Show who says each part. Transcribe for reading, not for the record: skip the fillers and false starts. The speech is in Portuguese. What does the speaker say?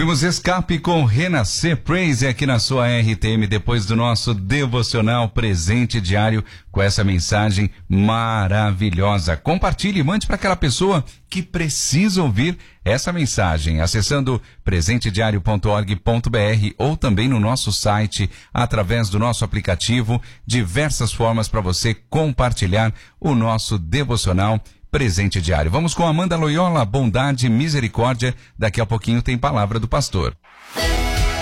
Speaker 1: Ouvimos Escape com Renascer Praise aqui na sua RTM, depois do nosso devocional presente diário com essa mensagem maravilhosa. Compartilhe e mande para aquela pessoa que precisa ouvir essa mensagem, acessando presentediario.org.br ou também no nosso site, através do nosso aplicativo, diversas formas para você compartilhar o nosso devocional Presente Diário. Vamos com Amanda Loyola, Bondade e Misericórdia. Daqui a pouquinho tem palavra do pastor.